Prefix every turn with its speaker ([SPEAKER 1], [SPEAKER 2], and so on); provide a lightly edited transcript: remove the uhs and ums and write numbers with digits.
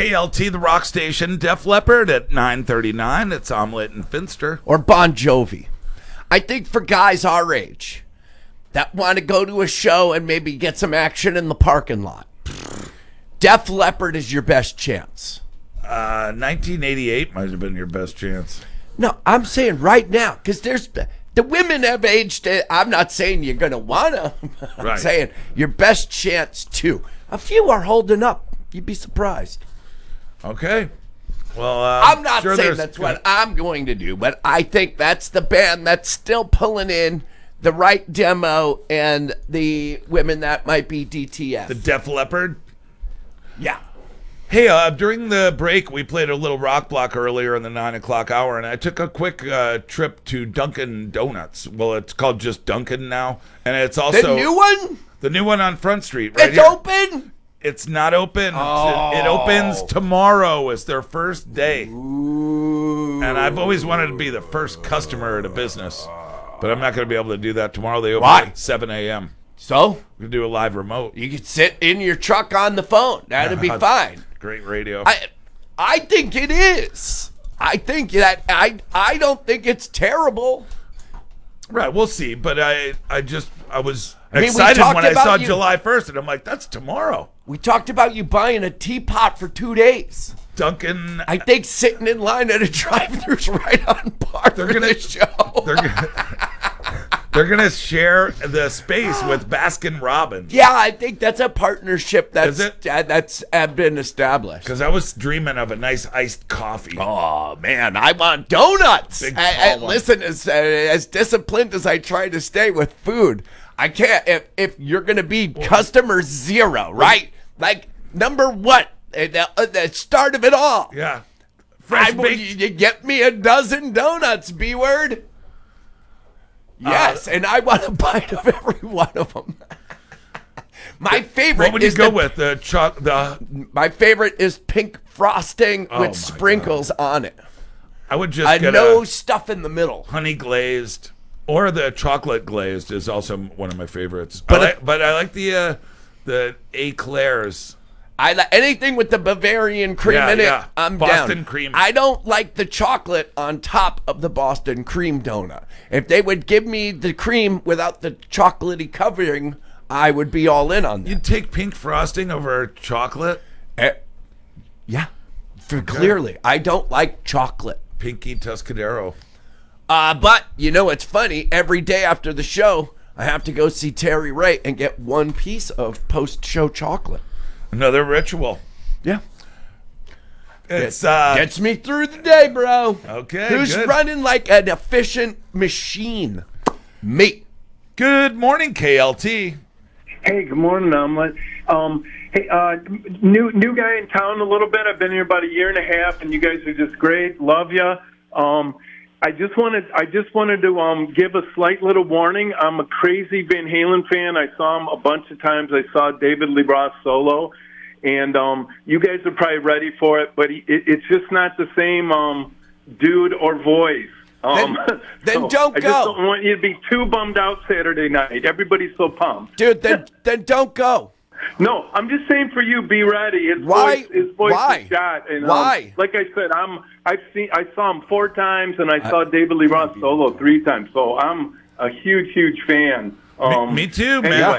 [SPEAKER 1] KLT, the rock station. Def Leppard at 9:39. It's Omelette and Finster.
[SPEAKER 2] Or Bon Jovi. I think for guys our age that want to go to a show and maybe get some action in the parking lot, Def Leppard is your best chance.
[SPEAKER 1] 1988 might have been your best chance.
[SPEAKER 2] No, I'm saying right now, because the women have aged. I'm not saying you're going to want to. I'm
[SPEAKER 1] Right.
[SPEAKER 2] saying your best chance too. A few are holding up. You'd be surprised.
[SPEAKER 1] Okay. Well,
[SPEAKER 2] I'm not
[SPEAKER 1] sure
[SPEAKER 2] saying that's what I'm going to do, but I think that's the band that's still pulling in the right demo and the women that might be DTF.
[SPEAKER 1] the Def Leppard.
[SPEAKER 2] Yeah.
[SPEAKER 1] Hey, during the break, we played a little rock block earlier in the 9 o'clock hour, and I took a quick trip to Dunkin' Donuts. Well, it's called just Dunkin' now, and it's also
[SPEAKER 2] The new one?
[SPEAKER 1] the new one on Front Street. Right
[SPEAKER 2] It's
[SPEAKER 1] here.
[SPEAKER 2] open?
[SPEAKER 1] It's not open.
[SPEAKER 2] Oh.
[SPEAKER 1] It opens tomorrow. It's their first day.
[SPEAKER 2] Ooh.
[SPEAKER 1] And I've always wanted to be the first customer at a business, but I'm not going to be able to do that tomorrow. They open
[SPEAKER 2] Why?
[SPEAKER 1] at 7 a.m.
[SPEAKER 2] So?
[SPEAKER 1] We can do a live remote.
[SPEAKER 2] You could sit in your truck on the phone. That'd be fine.
[SPEAKER 1] Great radio.
[SPEAKER 2] I think it is. I think that I don't think it's terrible.
[SPEAKER 1] Right, we'll see. But I was
[SPEAKER 2] mean, we
[SPEAKER 1] excited
[SPEAKER 2] talked
[SPEAKER 1] when I
[SPEAKER 2] about
[SPEAKER 1] saw
[SPEAKER 2] you-
[SPEAKER 1] July 1st, and I'm like, that's tomorrow.
[SPEAKER 2] We talked about you buying a teapot for 2 days.
[SPEAKER 1] Duncan,
[SPEAKER 2] I think sitting in line at a drive-thru's right on par for
[SPEAKER 1] gonna-
[SPEAKER 2] the show.
[SPEAKER 1] they're gonna share the space with Baskin Robbins.
[SPEAKER 2] Yeah, I think that's a partnership
[SPEAKER 1] Is it?
[SPEAKER 2] that's been established.
[SPEAKER 1] Because I was dreaming of a nice iced coffee.
[SPEAKER 2] Oh man, I want donuts.
[SPEAKER 1] Big tall one.
[SPEAKER 2] Listen, as disciplined as I try to stay with food, I can't. If you're gonna be customer zero, right? Like number one, the start of it all.
[SPEAKER 1] Yeah, fresh baked.
[SPEAKER 2] You get me a dozen donuts, B word. Yes, and I want a bite of every one of them. My favorite.
[SPEAKER 1] What would you
[SPEAKER 2] is
[SPEAKER 1] go
[SPEAKER 2] the-
[SPEAKER 1] with?
[SPEAKER 2] My favorite is pink frosting
[SPEAKER 1] Oh, my
[SPEAKER 2] with sprinkles on it.
[SPEAKER 1] I would just get
[SPEAKER 2] No
[SPEAKER 1] a
[SPEAKER 2] stuff in the middle.
[SPEAKER 1] honey glazed, or the chocolate glazed is also one of my favorites.
[SPEAKER 2] But
[SPEAKER 1] But I like the eclairs.
[SPEAKER 2] I like anything with the Bavarian cream
[SPEAKER 1] Yeah,
[SPEAKER 2] in it.
[SPEAKER 1] yeah.
[SPEAKER 2] I'm
[SPEAKER 1] Boston
[SPEAKER 2] down.
[SPEAKER 1] cream.
[SPEAKER 2] I don't like the chocolate on top of the Boston cream donut. If they would give me the cream without the chocolatey covering, I would be all in on that.
[SPEAKER 1] You'd take pink frosting over chocolate?
[SPEAKER 2] Yeah, clearly, I don't like chocolate.
[SPEAKER 1] Pinky Tuscadero.
[SPEAKER 2] But you know it's funny. Every day after the show, I have to go see Terry Ray and get one piece of post-show chocolate.
[SPEAKER 1] Another ritual.
[SPEAKER 2] Yeah.
[SPEAKER 1] It's
[SPEAKER 2] Gets me through the day, bro.
[SPEAKER 1] Okay,
[SPEAKER 2] Who's
[SPEAKER 1] good.
[SPEAKER 2] running like an efficient machine? Me.
[SPEAKER 1] Good morning, KLT.
[SPEAKER 3] Hey, good morning, Omelette. Hey, new guy in town a little bit. I've been here about a year and a half, and you guys are just great. Love ya. I just wanted to give a slight little warning. I'm a crazy Van Halen fan. I saw him a bunch of times. I saw David Lee Roth solo, and you guys are probably ready for it. But it's just not the same dude or voice.
[SPEAKER 2] Then
[SPEAKER 3] So
[SPEAKER 2] don't
[SPEAKER 3] I just
[SPEAKER 2] go.
[SPEAKER 3] don't want you to be too bummed out Saturday night. Everybody's so pumped.
[SPEAKER 2] Dude, then don't go.
[SPEAKER 3] No, I'm just saying for you, be ready.
[SPEAKER 2] Why?
[SPEAKER 3] His voice
[SPEAKER 2] Why?
[SPEAKER 3] is shot. And,
[SPEAKER 2] Why?
[SPEAKER 3] like I said, I saw him 4 times, and I saw David Lee Roth solo 3 times. So I'm a huge fan.
[SPEAKER 1] Me too, man.
[SPEAKER 3] Anyway.